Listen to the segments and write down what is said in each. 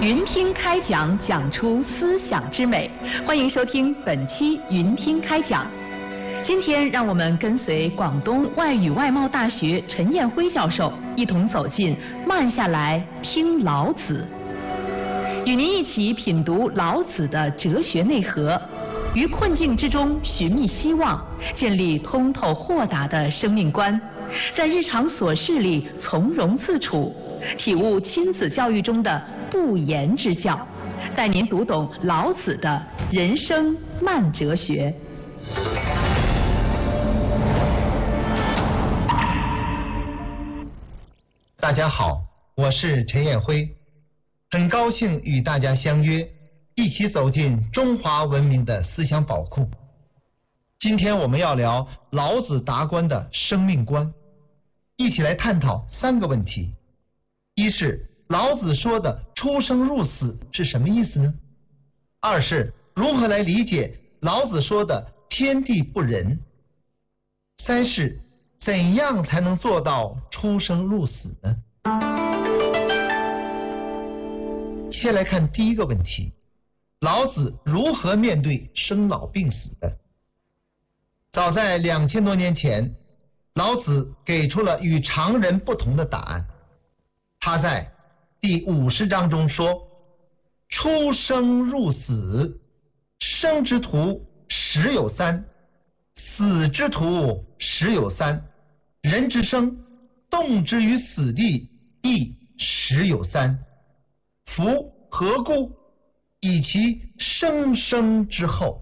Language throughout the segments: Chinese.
云听开讲，讲出思想之美。欢迎收听本期云听开讲。今天让我们跟随广东外语外贸大学陈彦辉教授一同走进慢下来听老子，与您一起品读老子的哲学内核，于困境之中寻觅希望，建立通透豁达的生命观，在日常琐事里从容自处，体悟亲子教育中的不言之教，带您读懂老子的人生慢哲学。 大家好，我是陈彦辉，很高兴与大家相约，一起走进中华文明的思想宝库。今天我们要聊老子达观的生命观，一起来探讨3个问题。一是老子说的出生入死是什么意思呢？二是如何来理解老子说的天地不仁？三是怎样才能做到出生入死呢？先来看第一个问题，老子如何面对生老病死的？早在2000多年前，老子给出了与常人不同的答案。他在第50章中说：出生入死，生之徒十有三，死之徒十有三，人之生，动之于死地，亦十有三。夫何故？以其生生之后。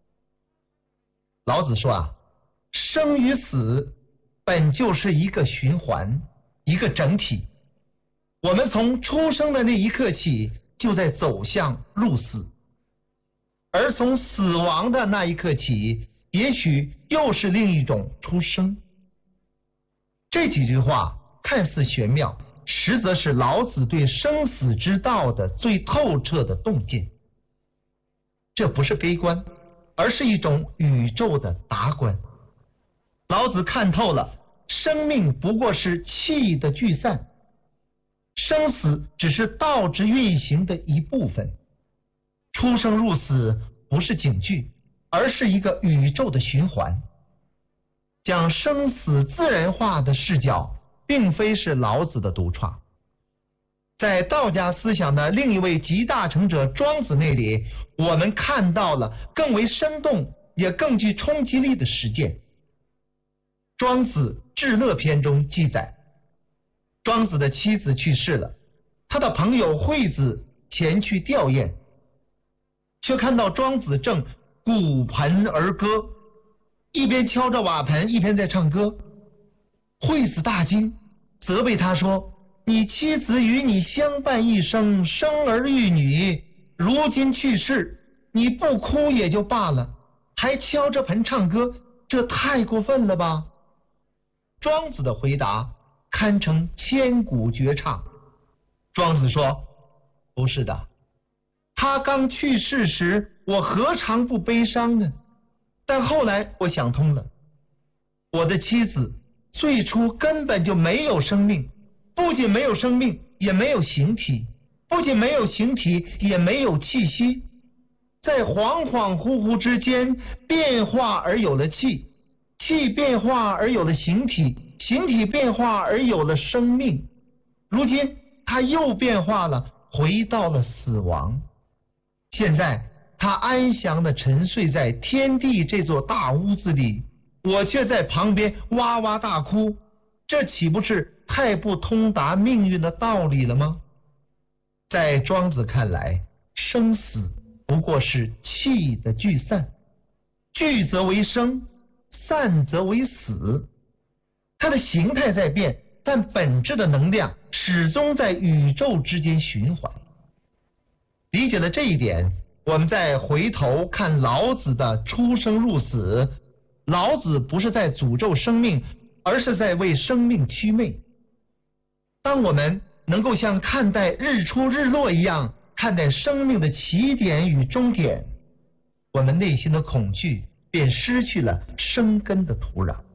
老子说生与死本就是一个循环，一个整体。我们从出生的那一刻起，就在走向入死，而从死亡的那一刻起，也许又是另一种出生。这几句话看似玄妙，实则是老子对生死之道的最透彻的洞见。这不是悲观，而是一种宇宙的达观。老子看透了生命不过是气的聚散，生死只是道之运行的一部分。出生入死不是警句，而是一个宇宙的循环。将生死自然化的视角并非是老子的独创，在道家思想的另一位集大成者庄子那里，我们看到了更为生动也更具冲击力的实践。庄子至乐篇中记载，庄子的妻子去世了，他的朋友惠子前去吊唁，却看到庄子正鼓盆而歌，一边敲着瓦盆，一边在唱歌。惠子大惊，责备他说：你妻子与你相伴一生，生儿育女，如今去世，你不哭也就罢了，还敲着盆唱歌，这太过分了吧？庄子的回答堪称千古绝唱。庄子说：不是的，他刚去世时，我何尝不悲伤呢？但后来我想通了，我的妻子最初根本就没有生命，不仅没有生命，也没有形体，不仅没有形体，也没有气息，在恍恍惚惚之间变化而有了气，气变化而有了形体，形体变化而有了生命。如今他又变化了，回到了死亡。现在他安详地沉睡在天地这座大屋子里，我却在旁边哇哇大哭，这岂不是太不通达命运的道理了吗？在庄子看来，生死不过是气的聚散，聚则为生，散则为死。它的形态在变，但本质的能量始终在宇宙之间循环。理解了这一点，我们再回头看老子的出生入死，老子不是在诅咒生命，而是在为生命祛魅。当我们能够像看待日出日落一样看待生命的起点与终点，我们内心的恐惧便失去了生根的土壤。